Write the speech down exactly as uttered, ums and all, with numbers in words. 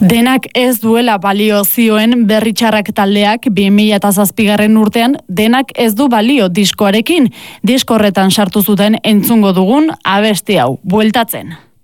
Denak ez duela balio zioen Berri Txarrak taldeak bi mila zazpigarren urtean denak ez du balio diskoarekin. Disko horretan sartu zuten entzungo dugun abesti hau, bueltatzen.